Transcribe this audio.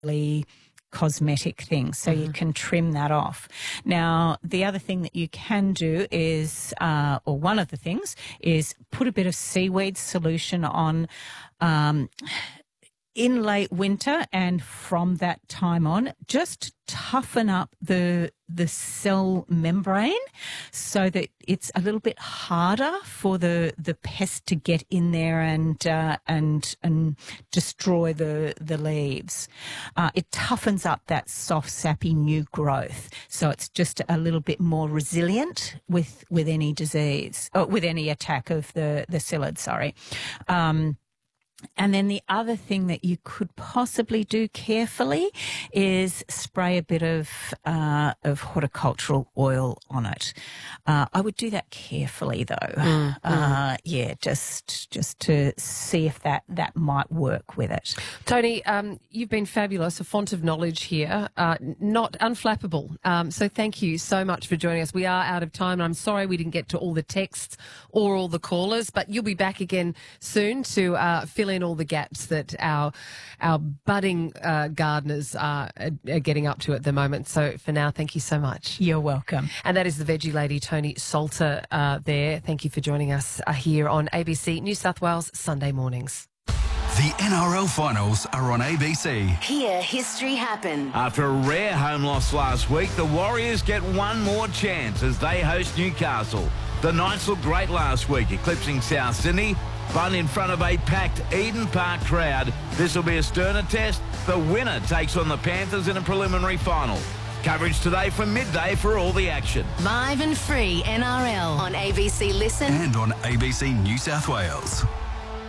cosmetic things, so you can trim that off. Now, the other thing that you can do is, or one of the things, is put a bit of seaweed solution on in late winter, and from that time on, just toughen up the cell membrane so that it's a little bit harder for the pest to get in there and destroy the leaves. It toughens up that soft, sappy new growth, so it's just a little bit more resilient with any disease, or with any attack of the psyllid. And then the other thing that you could possibly do carefully is spray a bit of horticultural oil on it. I would do that carefully, though. Just to see if that might work with it. Tony, you've been fabulous, a font of knowledge here, not unflappable. So thank you so much for joining us. We are out of time, and I'm sorry we didn't get to all the texts or all the callers, but you'll be back again soon to fill in all the gaps that our budding gardeners are getting up to at the moment. So for now, thank you so much. You're welcome. And that is the Veggie Lady, Tony Salter, there. Thank you for joining us here on ABC New South Wales Sunday mornings. The NRL finals are on ABC. Hear history happen. After a rare home loss last week, the Warriors get one more chance as they host Newcastle. The Knights looked great last week, eclipsing South Sydney, but in front of a packed Eden Park crowd. This will be a sterner test. The winner takes on the Panthers in a preliminary final. Coverage today from midday for all the action. Live and free NRL on ABC Listen And on ABC New South Wales.